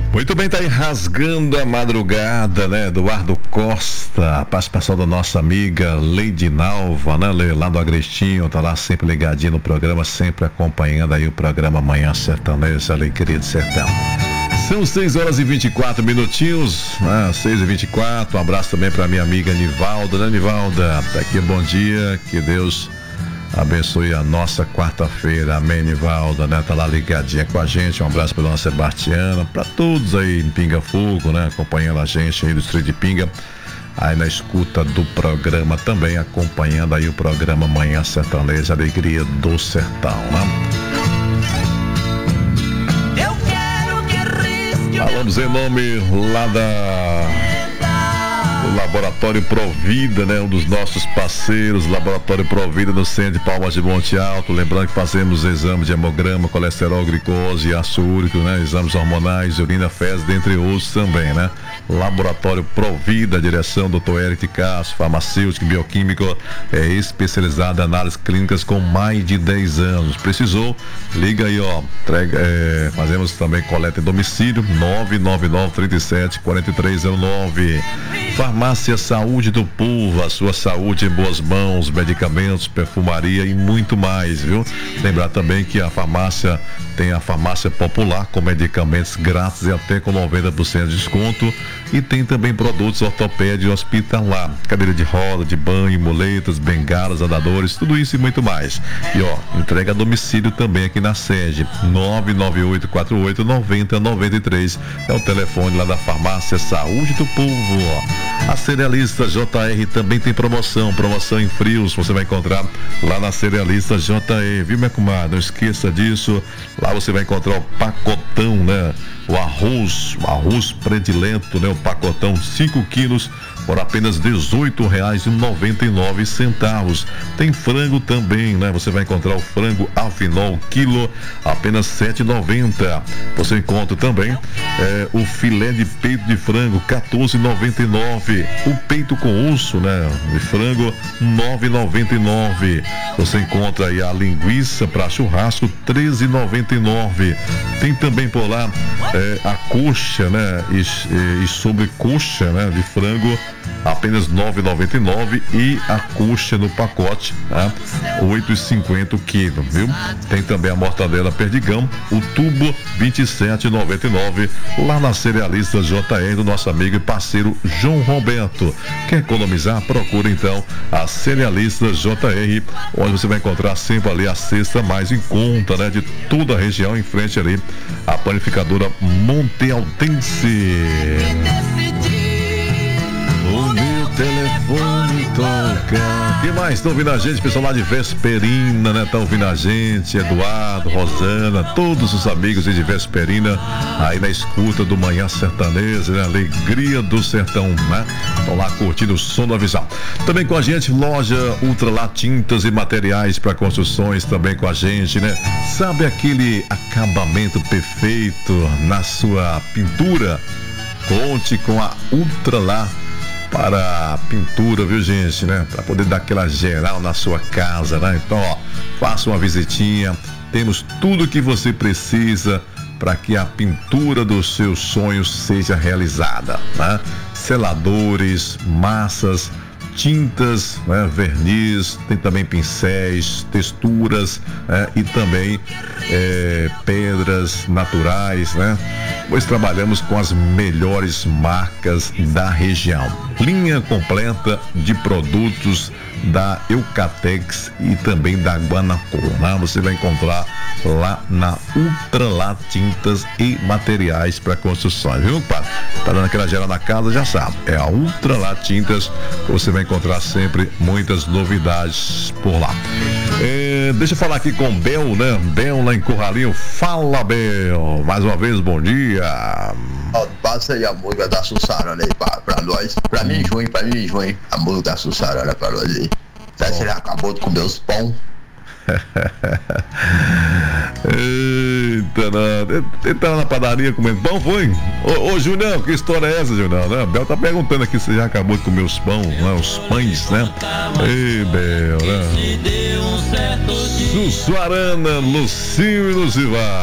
Muito bem, tá aí rasgando a madrugada, né? Eduardo Costa, a participação da nossa amiga Lady Nalva, né? Lá do Agrestinho, tá lá sempre ligadinho no programa, sempre acompanhando aí o programa Manhã Sertaneja, Alegria do Sertão. São 6 horas e 24 minutinhos, né? 6h24, um abraço também pra minha amiga Nivalda, né, Nivalda? Tá aqui, bom dia, que Deus abençoe a nossa quarta-feira, amém, Nivalda, né? Tá lá ligadinha com a gente, um abraço pra dona Sebastiana, pra todos aí em Pinga Fogo, né? Acompanhando a gente aí do Distrito de Pinga, aí na escuta do programa também, acompanhando aí o programa Manhã Sertaneja, Alegria do Sertão, né? Falamos em nome lá do Laboratório Provida, né? Um dos nossos parceiros, Laboratório Provida no centro de Palmas de Monte Alto. Lembrando que fazemos exames de hemograma, colesterol, glicose, ácido úrico, né? Exames hormonais, urina, fezes, dentre outros também, né? Laboratório Provida, direção Dr. Eric Castro, farmacêutico, bioquímico, especializado em análises clínicas com mais de 10 anos. Precisou? Liga aí, ó. Fazemos também coleta em domicílio, 999-37-4309. Farmácia Saúde do Povo, a sua saúde em boas mãos, medicamentos, perfumaria e muito mais, viu? Lembrar também que a farmácia tem a farmácia popular com medicamentos grátis e até com 90% de desconto, e tem também produtos ortopédicos hospitalar, cadeira de roda, de banho, muletas, bengalas, andadores, tudo isso e muito mais. E ó, entrega a domicílio também aqui na sede, 99848-9093 é o telefone lá da Farmácia Saúde do Povo. A Cerealista JR também tem promoção em frios, você vai encontrar lá na Cerealista JR, viu, minha comadre? Não esqueça disso, lá você vai encontrar o pacotão, né? O arroz predileto, né? O pacotão 5 quilos por apenas R$18,99. Tem frango também, né? Você vai encontrar o frango afinol quilo apenas R$7,90. Você encontra também o filé de peito de frango R$14,99. O peito com osso, né? De frango R$9,99. Você encontra aí a linguiça para churrasco R$13,99. Tem também por lá a coxa, né? E sobrecoxa, né? De frango apenas R$9,99 e a coxa no pacote, tá? R$8,50 o quilo, viu? Tem também a mortadela perdigão, o tubo R$27,99 lá na Cerealista JR do nosso amigo e parceiro João Roberto. Quer economizar? Procura então a Cerealista JR, onde você vai encontrar sempre ali a cesta mais em conta, né? De toda a região, em frente ali a panificadora Monte Altense. O meu telefone toca. Quem mais tá ouvindo a gente? Pessoal lá de Vesperina, né? Tá ouvindo a gente, Eduardo, Rosana, todos os amigos de Vesperina, aí na escuta do Manhã Sertaneja, né? Alegria do Sertão, né? Estão lá curtindo o som da visão. Também com a gente, loja Ultralar Tintas e Materiais para Construções, também com a gente, né? Sabe aquele acabamento perfeito na sua pintura? Conte com a Ultralar para a pintura, viu, gente, né? Para poder dar aquela geral na sua casa, né? Então, ó, faça uma visitinha. Temos tudo que você precisa para que a pintura dos seus sonhos seja realizada, né? Seladores, massas, tintas, né? Verniz, tem também pincéis, texturas, e também pedras naturais, né? Pois trabalhamos com as melhores marcas da região. Linha completa de produtos da Eucatex e também da Guanacor, né? Você vai encontrar lá na Ultralar Tintas e Materiais para Construções, viu, padre? Tá dando aquela geral na casa, já sabe. É a Ultralar Tintas, você vai encontrar sempre muitas novidades por lá. Deixa eu falar aqui com Bel, né? Bel lá em Curralinho. Fala, Bel. Mais uma vez, bom dia. Passa aí a música da Sussarana aí pra nós. Pra mim, Junho. A música da Sussarana pra nós aí. Você já acabou de comer os pão? Eita, não. Ele tava na padaria comendo pão, foi? Ô, Julião, que história é essa, Julião? Né? Bel tá perguntando aqui se já acabou de comer os pão, né? Os pães, né? Ei, Bel, né? Sussuarana, Lucinho e Lucivar.